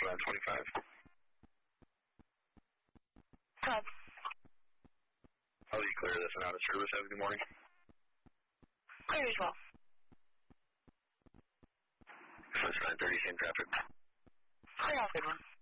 around 25. Club. How do you clear this and out of service? Have a good morning. Clear as well. It's 9:30, same traffic. Clear, have a good one.